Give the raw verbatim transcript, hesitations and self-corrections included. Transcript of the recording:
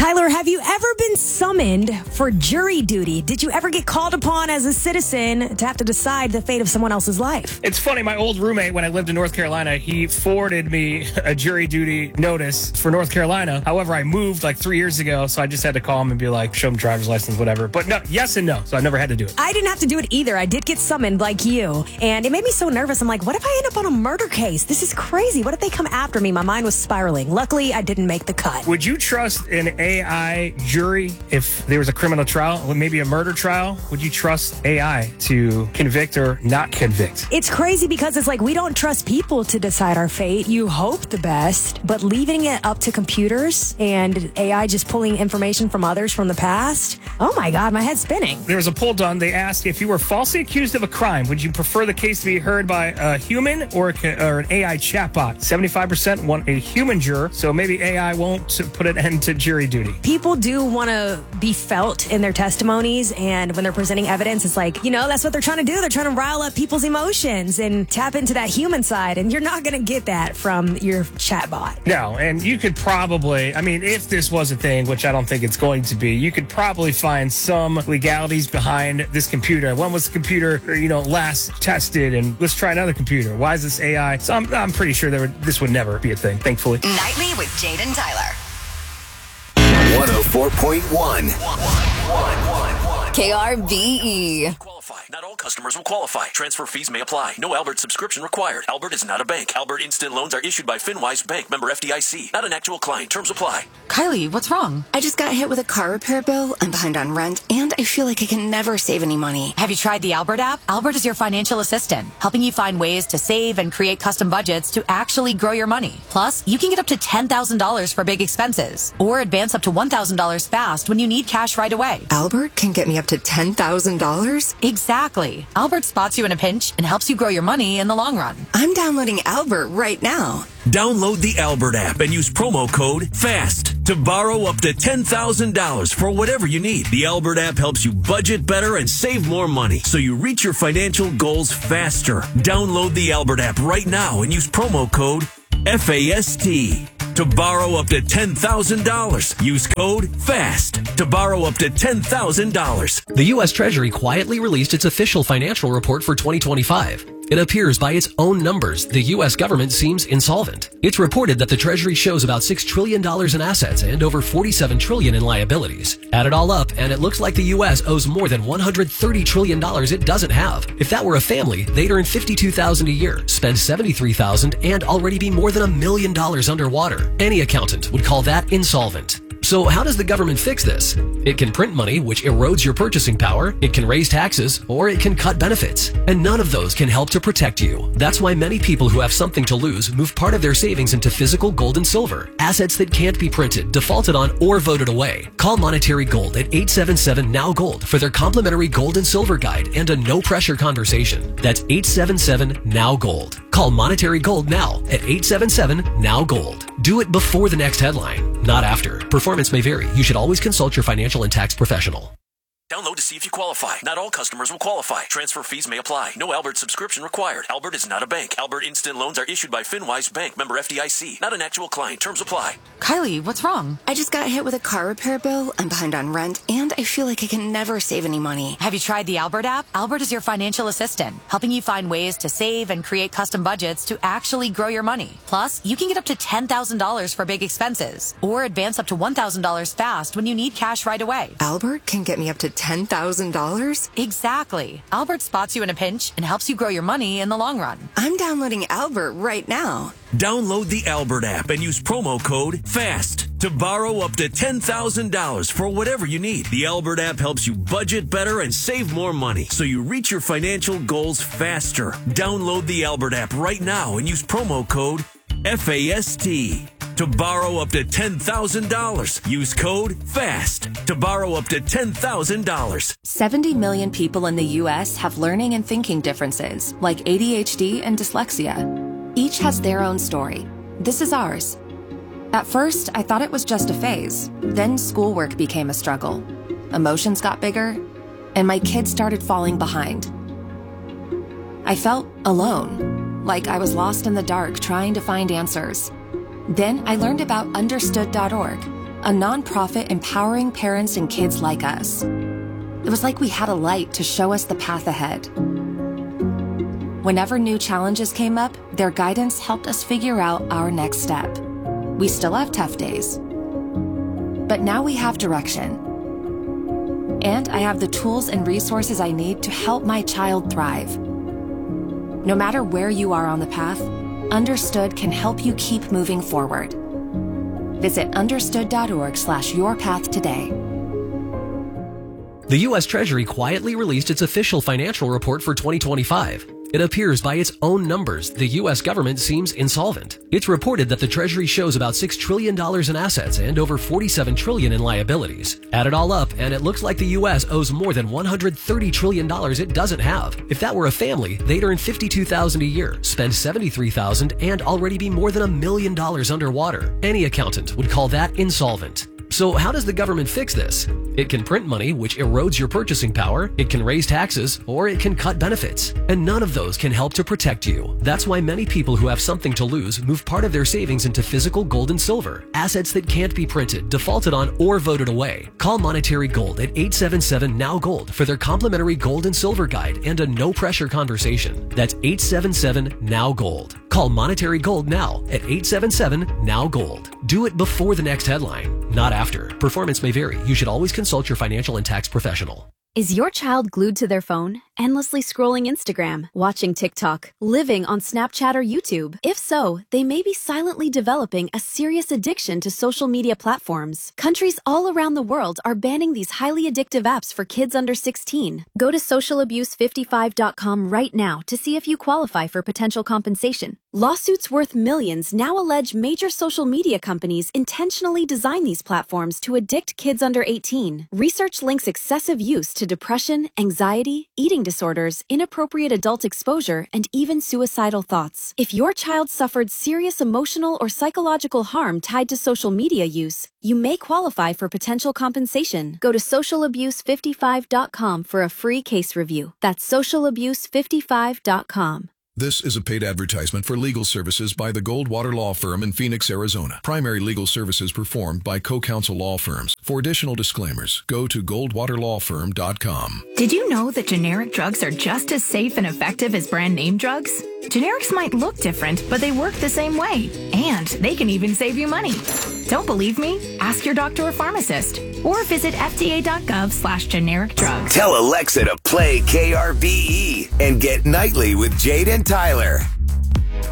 Tyler, have you ever been summoned for jury duty? Did you ever get called upon as a citizen to have to decide the fate of someone else's life? It's funny, my old roommate, when I lived in North Carolina, he forwarded me a jury duty notice for North Carolina. However, I moved like three years ago, so I just had to call him and be like, show him driver's license, whatever. But no, yes and no, so I've never had to do it. I didn't have to do it either. I did get summoned like you, and it made me so nervous. I'm like, what if I end up on a murder case? This is crazy. What if they come after me? My mind was spiraling. Luckily, I didn't make the cut. Would you trust an A I jury if there was a criminal trial, or maybe a murder trial? Would you trust A I to convict or not convict? It's crazy because it's like we don't trust people to decide our fate. You hope the best, but leaving it up to computers and A I just pulling information from others from the past, oh my God, my head's spinning. There was a poll done. They asked, if you were falsely accused of a crime, would you prefer the case to be heard by a human or, a, or an A I chatbot? seventy-five percent want a human juror, so maybe A I won't put an end to jury duty. People do want to be felt in their testimonies, and when they're presenting evidence, it's like, you know, that's what they're trying to do. They're trying to rile up people's emotions and tap into that human side, and you're not going to get that from your chatbot. No, and you could probably, I mean, if this was a thing, which I don't think it's going to be, you could probably find some legalities behind this computer. When was the computer, you know, last tested, and let's try another computer. Why is this A I? So I'm, I'm pretty sure there would, this would never be a thing, thankfully. Nightly with Jade and Tyler. one oh four point one. K R B E. Qualify. Not all customers will qualify. Transfer fees may apply. No Albert subscription required. Albert is not a bank. Albert Instant Loans are issued by FinWise Bank, member F D I C. Not an actual client. Terms apply. Kylie, what's wrong? I just got hit with a car repair bill. I'm behind on rent, and I feel like I can never save any money. Have you tried the Albert app? Albert is your financial assistant, helping you find ways to save and create custom budgets to actually grow your money. Plus, you can get up to ten thousand dollars for big expenses, or advance up to one thousand dollars fast when you need cash right away. Albert can get me up to ten thousand dollars? Exactly. Albert spots you in a pinch and helps you grow your money in the long run. I'm downloading Albert right now. Download the Albert app and use promo code FAST to borrow up to ten thousand dollars for whatever you need. The Albert app helps you budget better and save more money so you reach your financial goals faster. Download the Albert app right now and use promo code FAST to borrow up to ten thousand dollars. Use code FAST to borrow up to ten thousand dollars. The U S Treasury quietly released its official financial report for twenty twenty-five. It appears by its own numbers, the U S government seems insolvent. It's reported that the Treasury shows about six trillion dollars in assets and over forty-seven trillion dollars in liabilities. Add it all up, and it looks like the U S owes more than one hundred thirty trillion dollars it doesn't have. If that were a family, they'd earn fifty-two thousand dollars a year, spend seventy-three thousand dollars, and already be more than a million dollars underwater. Any accountant would call that insolvent. So how does the government fix this? It can print money, which erodes your purchasing power, it can raise taxes, or it can cut benefits. And none of those can help to protect you. That's why many people who have something to lose move part of their savings into physical gold and silver, assets that can't be printed, defaulted on, or voted away. Call Monetary Gold at eight seven seven N O W Gold for their complimentary gold and silver guide and a no-pressure conversation. That's eight seven seven N O W Gold. Call Monetary Gold now at eight seven seven N O W Gold. Do it before the next headline, not after. Performance may vary. You should always consult your financial and tax professional. Download to see if you qualify. Not all customers will qualify. Transfer fees may apply. No Albert subscription required. Albert is not a bank. Albert Instant Loans are issued by FinWise Bank, member F D I C. Not an actual client. Terms apply. Kylie, what's wrong? I just got hit with a car repair bill. I'm behind on rent, and I feel like I can never save any money. Have you tried the Albert app? Albert is your financial assistant, helping you find ways to save and create custom budgets to actually grow your money. Plus, you can get up to ten thousand dollars for big expenses, or advance up to one thousand dollars fast when you need cash right away. Albert can get me up to ten thousand dollars? Exactly. Albert spots you in a pinch and helps you grow your money in the long run. I'm downloading Albert right now. Download the Albert app and use promo code FAST to borrow up to ten thousand dollars for whatever you need. The Albert app helps you budget better and save more money so you reach your financial goals faster. Download the Albert app right now and use promo code FAST to borrow up to ten thousand dollars. Use code FAST to borrow up to ten thousand dollars. seventy million people in the U S have learning and thinking differences like A D H D and dyslexia. Each has their own story. This is ours. At first, I thought it was just a phase. Then schoolwork became a struggle. Emotions got bigger, and my kids started falling behind. I felt alone, like I was lost in the dark trying to find answers. Then I learned about understood dot org, a nonprofit empowering parents and kids like us. It was like we had a light to show us the path ahead. Whenever new challenges came up, their guidance helped us figure out our next step. We still have tough days, but now we have direction. And I have the tools and resources I need to help my child thrive. No matter where you are on the path, Understood can help you keep moving forward. Visit understood.org slash your path today. The U S Treasury quietly released its official financial report for twenty twenty-five. It appears by its own numbers, the U S government seems insolvent. It's reported that the Treasury shows about six trillion dollars in assets and over forty-seven trillion dollars in liabilities. Add it all up, and it looks like the U S owes more than one hundred thirty trillion dollars it doesn't have. If that were a family, they'd earn fifty-two thousand dollars a year, spend seventy-three thousand dollars, and already be more than a million dollars underwater. Any accountant would call that insolvent. So how does the government fix this? It can print money, which erodes your purchasing power, it can raise taxes, or it can cut benefits. And none of those can help to protect you. That's why many people who have something to lose move part of their savings into physical gold and silver, assets that can't be printed, defaulted on, or voted away. Call Monetary Gold at eight seven seven N O W Gold for their complimentary gold and silver guide and a no-pressure conversation. That's eight seven seven N O W Gold. Call Monetary Gold now at eight seven seven N O W Gold. Do it before the next headline, not after. Performance may vary. You should always consult your financial and tax professional. Is your child glued to their phone, endlessly scrolling Instagram, watching TikTok, living on Snapchat or YouTube? If so, they may be silently developing a serious addiction to social media platforms. Countries all around the world are banning these highly addictive apps for kids under sixteen. Go to social abuse fifty-five dot com right now to see if you qualify for potential compensation. Lawsuits worth millions now allege major social media companies intentionally design these platforms to addict kids under eighteen. Research links excessive use to depression, anxiety, eating disorders, inappropriate adult exposure, and even suicidal thoughts. If your child suffered serious emotional or psychological harm tied to social media use, you may qualify for potential compensation. Go to social abuse fifty-five dot com for a free case review. That's social abuse fifty-five dot com. This is a paid advertisement for legal services by the Goldwater Law Firm in Phoenix, Arizona. Primary legal services performed by co-counsel law firms. For additional disclaimers, go to goldwater law firm dot com. Did you know that generic drugs are just as safe and effective as brand name drugs? Generics might look different, but they work the same way. And they can even save you money. Don't believe me? Ask your doctor or pharmacist. Or visit F D A dot gov slash generic drugs. Tell Alexa to play K R B E and get Nightly with Jade and Tyler.